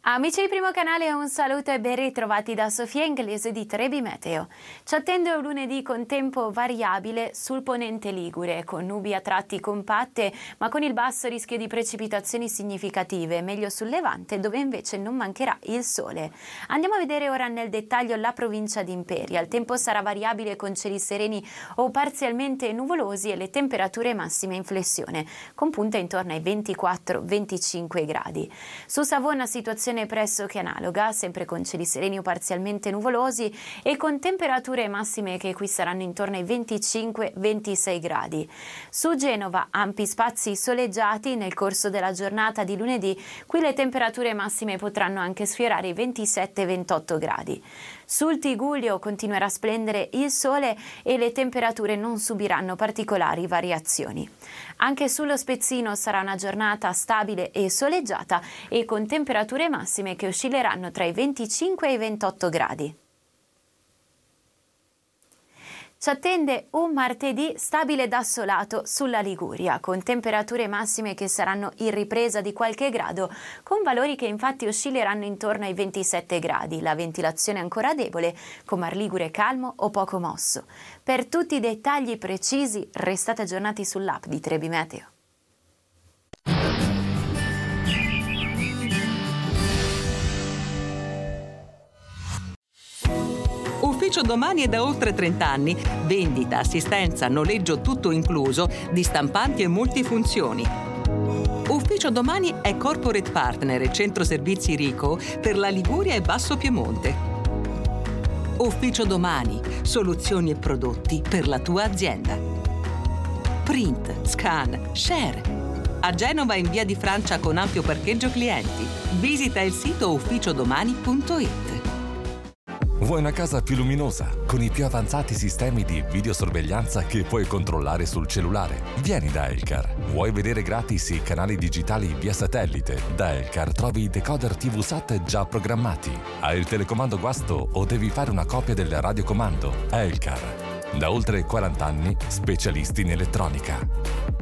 Amici di Primo Canale, un saluto e ben ritrovati da Sofia Inglese di Trebi Meteo. Ci attende un lunedì con tempo variabile sul ponente ligure, con nubi a tratti compatte ma con il basso rischio di precipitazioni significative, meglio sul Levante dove invece non mancherà il sole. Andiamo a vedere ora nel dettaglio la provincia di Imperia. Il tempo sarà variabile con cieli sereni o parzialmente nuvolosi e le temperature massime in flessione, con punte intorno ai 24-25 gradi. Su Savona situazione pressoché analoga, sempre con cieli sereni o parzialmente nuvolosi e con temperature massime che qui saranno intorno ai 25-26 gradi. Su Genova ampi spazi soleggiati nel corso della giornata di lunedì, qui le temperature massime potranno anche sfiorare i 27-28 gradi. Sul Tigullio continuerà a splendere il sole e le temperature non subiranno particolari variazioni. Anche sullo Spezzino sarà una giornata stabile e soleggiata e con temperature massime che oscilleranno tra i 25 e i 28 gradi. Ci attende un martedì stabile ed assolato sulla Liguria, con temperature massime che saranno in ripresa di qualche grado, con valori che infatti oscilleranno intorno ai 27 gradi. La ventilazione ancora debole, con Mar Ligure calmo o poco mosso. Per tutti i dettagli precisi, restate aggiornati sull'app di Trebi Meteo. Ufficio Domani è da oltre 30 anni. Vendita, assistenza, noleggio tutto incluso di stampanti e multifunzioni. Ufficio Domani è corporate partner e centro servizi Rico per la Liguria e Basso Piemonte. Ufficio Domani, soluzioni e prodotti per la tua azienda. Print, scan, share. A Genova in via di Francia con ampio parcheggio clienti. Visita il sito ufficiodomani.it. Vuoi una casa più luminosa, con i più avanzati sistemi di videosorveglianza che puoi controllare sul cellulare? Vieni da Elcar. Vuoi vedere gratis i canali digitali via satellite? Da Elcar trovi i decoder TV SAT già programmati. Hai il telecomando guasto o devi fare una copia del radiocomando? Elcar. Da oltre 40 anni, specialisti in elettronica.